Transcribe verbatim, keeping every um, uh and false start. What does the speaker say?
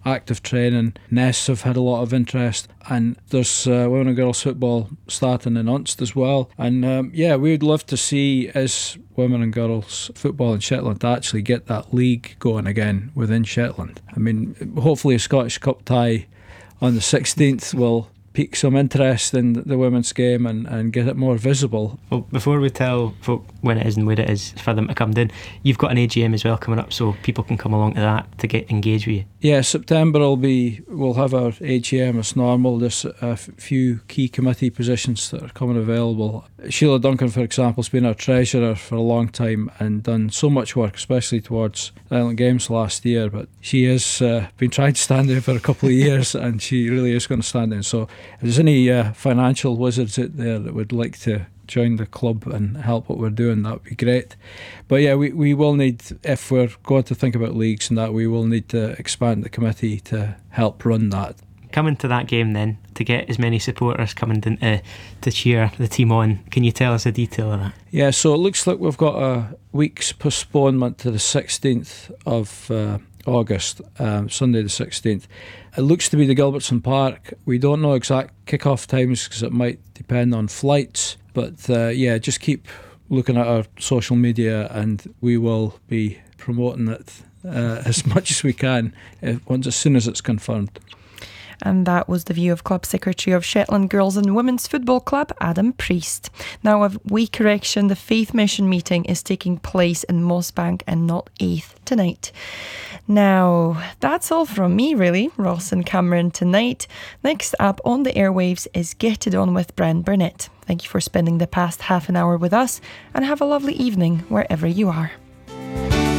active training. Ness have had a lot of interest, and there's uh, women and girls football starting in Unst as well. And um, yeah, we would love to see as women and girls football in Shetland to actually get that league going again within Shetland. I mean, hopefully a Scottish Cup tie on the sixteenth will pique some interest in the women's game and, and get it more visible. Well, before we tell folk when it is and where it is for them to come down, you've got an A G M as well coming up, so people can come along to that to get engaged with you. Yeah, September will be, we'll have our A G M as normal. There's a f- few key committee positions that are coming available. Sheila Duncan, for example, has been our treasurer for a long time and done so much work, especially towards the Island Games last year, but she has uh, been trying to stand in for a couple of years and she really is going to stand in. So if there's any uh, financial wizards out there that would like to join the club and help what we're doing, that would be great. But yeah, we, we will need, if we're going to think about leagues and that, we will need to expand the committee to help run that. Coming to that game then, to get as many supporters coming in to, to cheer the team on, can you tell us a detail of that? Yeah, so it looks like we've got a week's postponement to the sixteenth of uh, August, um, Sunday the sixteenth. It looks to be the Gilbertson Park. We don't know exact kick-off times because it might depend on flights, but uh, yeah, just keep looking at our social media and we will be promoting it uh, as much as we can uh, once as soon as it's confirmed. And that was the view of Club Secretary of Shetland Girls and Women's Football Club, Adam Priest. Now, a wee correction, the Faith Mission meeting is taking place in Mossbank and not eighth tonight. Now, that's all from me, really, Ross and Cameron tonight. Next up on the airwaves is Get It On with Bren Burnett. Thank you for spending the past half an hour with us and have a lovely evening wherever you are.